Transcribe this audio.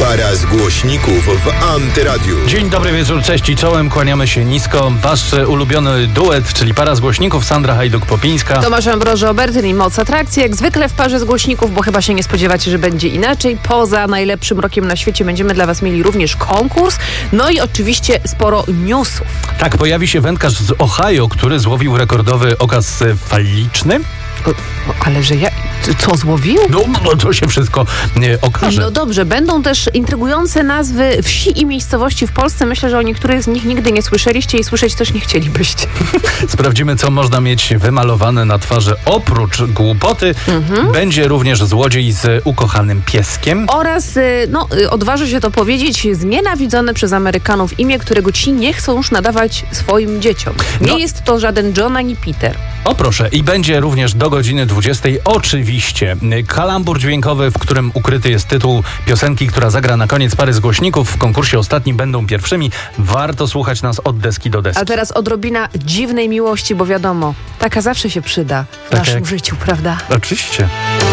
Para z głośników w Antyradiu. Dzień dobry wieczór, cześć i czołem, kłaniamy się nisko. Wasz ulubiony duet, czyli para z głośników, Sandra Hajduk-Popińska. Tomasz Ambroży-Obertyn i Moc Atrakcji, jak zwykle w parze z głośników, bo chyba się nie spodziewacie, że będzie inaczej. Poza najlepszym rokiem na świecie będziemy dla was mieli również konkurs, no i oczywiście sporo newsów. Tak, pojawi się wędkarz z Ohio, który złowił rekordowy okaz faliczny. Ale że ja... Co, złowił? No to się wszystko okaże. No dobrze, będą też intrygujące nazwy wsi i miejscowości w Polsce. Myślę, że o niektórych z nich nigdy nie słyszeliście i słyszeć też nie chcielibyście. Sprawdzimy, co można mieć wymalowane na twarzy oprócz głupoty. Będzie również złodziej z ukochanym pieskiem. Oraz, odważę się to powiedzieć, znienawidzone przez Amerykanów imię, którego ci nie chcą już nadawać swoim dzieciom. Nie jest to żaden John ani Peter. O proszę, i będzie również do godziny 20 oczywiście kalambur dźwiękowy, w którym ukryty jest tytuł piosenki, która zagra na koniec pary z głośników. W konkursie ostatnim będą pierwszymi. Warto słuchać nas od deski do deski. A teraz odrobina dziwnej miłości, bo wiadomo, taka zawsze się przyda w naszym życiu, prawda? Oczywiście.